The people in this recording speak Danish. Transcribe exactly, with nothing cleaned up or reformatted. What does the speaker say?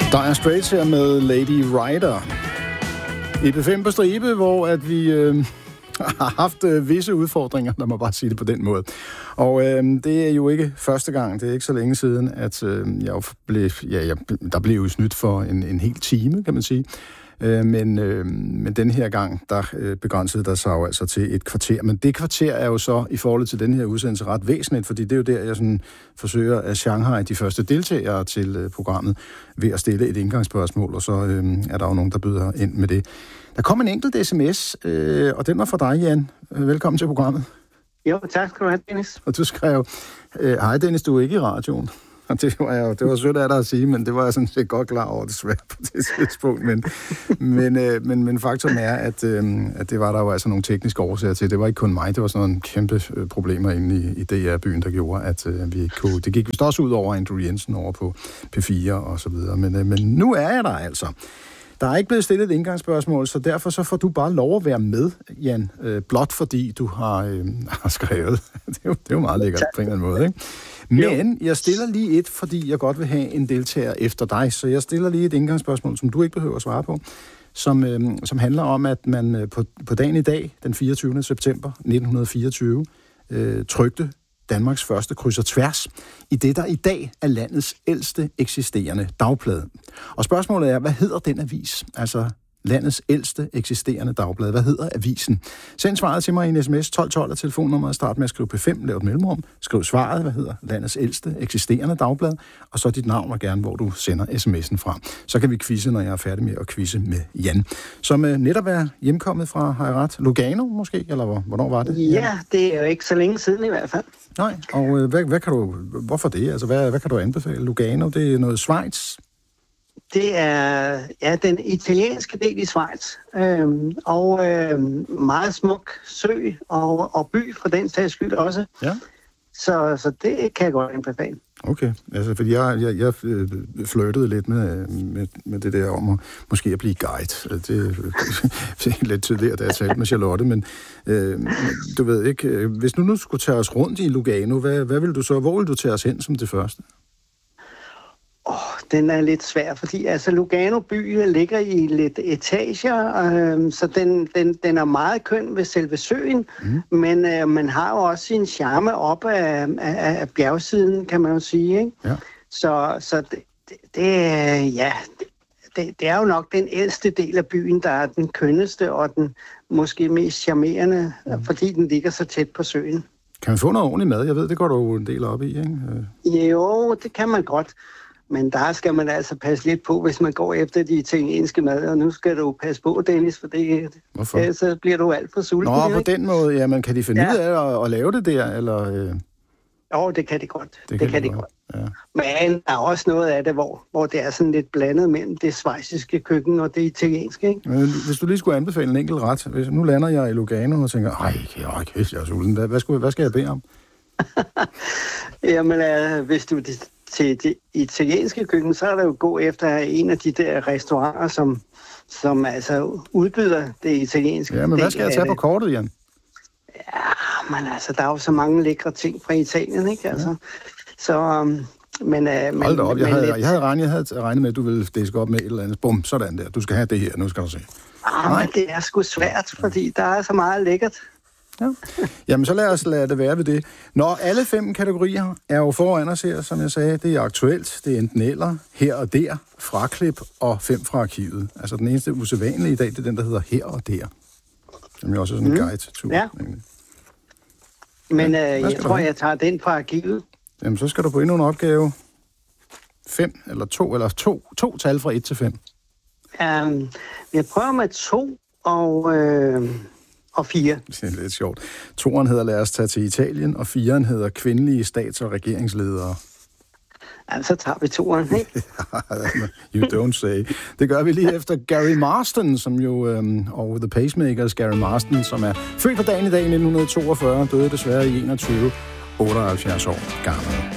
Dire Straits her med Lady Rider. E P fem på stribe, hvor at vi øh, har haft øh, visse udfordringer, lad mig bare sige det på den måde. Og øh, det er jo ikke første gang, det er ikke så længe siden, at øh, jeg blev, ja, jeg, der blev jo snydt for en, en hel time, kan man sige. Øh, men, øh, men den her gang, der øh, begrænsede der sig jo altså til et kvarter. Men det kvarter er jo så i forhold til den her udsendelse ret væsentligt, fordi det er jo der, jeg sådan forsøger at Shanghai de første deltagere til øh, programmet ved at stille et indgangsspørgsmål, og så øh, er der jo nogen, der byder ind med det. Der kom en enkelt sms, øh, og den var fra dig, Jan. Velkommen til programmet. Jo, tak skal du have, Dennis. Og du skrev, hej Dennis, du er ikke i radioen. Og det var jeg, det var sødt af dig at sige, men det var jeg sådan set godt klar over, desværre på det tidspunkt. Men, men, øh, men, men faktum er, at, øh, at det var der jo altså nogle tekniske årsager til. Det var ikke kun mig, det var sådan nogle kæmpe problemer inde i, i D R-byen, der gjorde, at øh, vi ikke kunne... Det gik vist også ud over Andrew Jensen over på P fire og så videre. Men, øh, men nu er jeg der altså. Der er ikke blevet stillet et indgangsspørgsmål, så derfor så får du bare lov at være med, Jan, øh, blot fordi du har, øh, har skrevet. det, er jo, det er jo meget lækkert på en eller anden måde, ikke? Men jeg stiller lige et, fordi jeg godt vil have en deltager efter dig, så jeg stiller lige et indgangsspørgsmål, som du ikke behøver at svare på, som, øh, som handler om, at man øh, på, på dagen i dag, den fireogtyvende september nitten fireogtyve, øh, trykte Danmarks første kryds og tværs i det, der i dag er landets ældste eksisterende dagblad. Og spørgsmålet er, hvad hedder den avis? Altså landets ældste eksisterende dagblad. Hvad hedder avisen? Send svaret til mig i en sms tolv tolv af telefonnummeret. Start med at skrive P fem, lav et mellemrum. Skriv svaret, hvad hedder landets ældste eksisterende dagblad. Og så dit navn og gerne, hvor du sender sms'en fra. Så kan vi quizze, når jeg er færdig med at quizze med Jan. Som uh, netop er hjemkommet fra, har jeg ret, Lugano måske? Eller hvor, hvornår var det? Ja, ja, det er jo ikke så længe siden i hvert fald. Nej, og uh, hvad, hvad kan du, hvorfor det? Altså, hvad, hvad kan du anbefale? Lugano, det er noget Schweiz? Det er ja, den italienske del i Schweiz, øhm, og øhm, meget smuk sø og, og by for den sags skyld også. Ja. Så, så det kan jeg godt anbefale. Okay, altså fordi jeg, jeg, jeg flirtede lidt med, med, med det der om at måske at blive guide. Det, det er lidt tidligere, da jeg talte med Charlotte, men øh, du ved ikke, hvis nu nu skulle tage os rundt i Lugano, hvad, hvad vil du så, hvor vil du tage os hen som det første? Åh, oh, den er lidt svær, fordi altså Lugano by ligger i lidt etager, øh, så den, den, den er meget køn ved selve søen, mm. men øh, man har jo også sin charme op af, af, af bjergsiden, kan man jo sige, ikke? Ja. Så, så det, det, det, ja, det, det er jo nok den ældste del af byen, der er den kønneste og den måske mest charmerende, mm. fordi den ligger så tæt på søen. Kan man få noget ordentligt mad? Jeg ved, det går du en del op i, ikke? Jo, det kan man godt. Men der skal man altså passe lidt på, hvis man går efter de italienske mad. Og nu skal du passe på, Dennis, for det, ja, så bliver du alt for sulten. Nå, på den måde, ja, men kan de finde ja. ud af at, at lave det der, eller... Øh... Jo, det kan de godt. Det, det kan, kan de godt. godt. Ja. Men der er også noget af det, hvor, hvor det er sådan lidt blandet mellem det schweiziske køkken og det italienske, ikke? Men hvis du lige skulle anbefale en enkelt ret, hvis nu lander jeg i Lugano og tænker, ej, jeg kæft, jeg er sulten. Hvad, hvad, skulle, hvad skal jeg bede om? Jamen, øh, hvis du... til det italienske køkken, så er der jo gå efter en af de der restauranter, som, som altså udbyder det italienske. Ja, men hvad skal jeg tage på kortet, Jan? Ja, men altså, der er jo så mange lækre ting fra Italien, ikke? Altså, ja. Så, um, men... Uh, Hold da op, jeg, men, havde, jeg, havde regnet, jeg havde regnet med, at du ville diske op med et eller andet. Bum, sådan der. Du skal have det her, nu skal du se. Ah, men det er sgu svært, fordi der er så meget lækkert. Ja. Jamen, så lad os lade det være ved det. Når alle fem kategorier er jo foran os her, som jeg sagde, det er aktuelt, det er enten eller, her og der, fraklip og fem fra arkivet. Altså, den eneste usædvanlige i dag, det er den, der hedder her og der. Som jo også er sådan en mm. guide-tur. Ja. Men øh, jeg tror, jeg tager den fra arkivet. Jamen, så skal du på endnu en opgave. Fem, eller to, eller to, to tal fra et til fem. Um, jeg prøver med to og... Øh Og fire. Det er lidt sjovt. Toeren hedder Lad os tage til Italien, og fireren hedder Kvindelige stats- og regeringsledere. Ja, så tager vi toeren, ikke? You don't say. Det gør vi lige efter Gary Marston, som jo, øhm, og The Pacemakers Gary Marston, som er født på dagen i dag i nitten toogfyrre, døde desværre i enogtyve, otteoghalvfjerds år gammel.